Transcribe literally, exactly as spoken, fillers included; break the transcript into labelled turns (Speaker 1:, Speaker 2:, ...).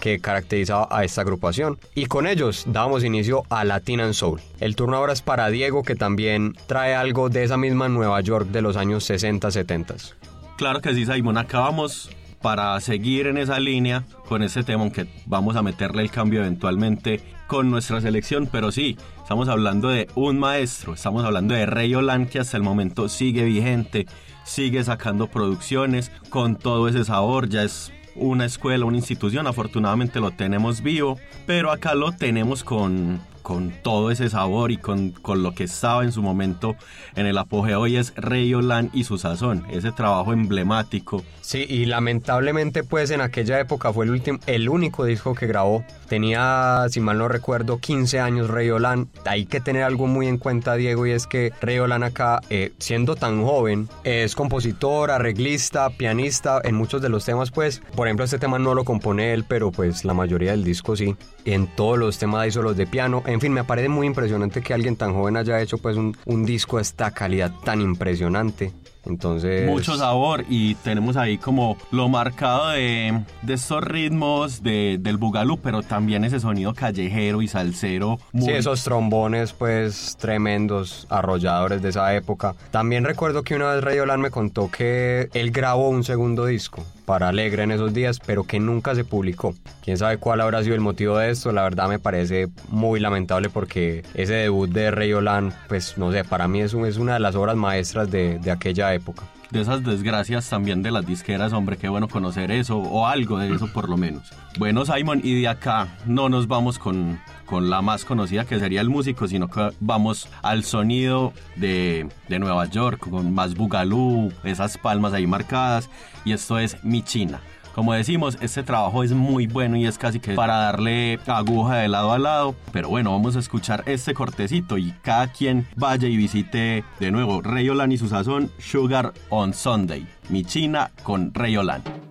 Speaker 1: que caracterizaba a esta agrupación. Y con ellos damos inicio a Latin and Soul. El turno ahora es para Diego, que también trae algo de esa misma Nueva York de los años sesenta, setenta.
Speaker 2: Claro que sí, Simon. Acá vamos para seguir en esa línea con ese tema, aunque vamos a meterle el cambio eventualmente con nuestra selección, pero sí, estamos hablando de un maestro, estamos hablando de Ray Olan, que hasta el momento sigue vigente, sigue sacando producciones con todo ese sabor. Ya es una escuela, una institución, afortunadamente lo tenemos vivo, pero acá lo tenemos con, con todo ese sabor y con, con lo que estaba en su momento en el apogeo, y es Ray Olan y su sazón, ese trabajo emblemático.
Speaker 1: Sí, y lamentablemente pues en aquella época fue el último, el único disco que grabó. Tenía, si mal no recuerdo, quince años Ray Olan. Hay que tener algo muy en cuenta, Diego, y es que Ray Olan acá, eh, siendo tan joven, es compositor, arreglista, pianista en muchos de los temas. Pues, por ejemplo, este tema no lo compone él, pero pues la mayoría del disco sí. En todos los temas hay solos de piano. En fin, me parece muy impresionante que alguien tan joven haya hecho pues un, un disco de esta calidad tan impresionante. Entonces...
Speaker 2: mucho sabor, y tenemos ahí como lo marcado de, de estos ritmos de, del bugalú, pero también ese sonido callejero y salsero. Muy...
Speaker 1: sí, esos trombones pues tremendos, arrolladores de esa época. También recuerdo que una vez Ray Olan me contó que él grabó un segundo disco para Alegre en esos días, pero que nunca se publicó. Quién sabe cuál habrá sido el motivo de esto. La verdad me parece muy lamentable, porque ese debut de Ray Olan, pues no sé, para mí es, un, es una de las obras maestras de, de aquella época.
Speaker 2: De esas desgracias también de las disqueras, hombre, qué bueno conocer eso, o algo de eso por lo menos. Bueno, Simon, y de acá no nos vamos con, con la más conocida, que sería el músico, sino que vamos al sonido de, de Nueva York, con más bugalú, esas palmas ahí marcadas, y esto es Mi China. Como decimos, este trabajo es muy bueno y es casi que para darle aguja de lado a lado. Pero bueno, vamos a escuchar este cortecito, y cada quien vaya y visite de nuevo Ray Olan y su sazón, Sugar on Sunday. Mi China con Ray Olan.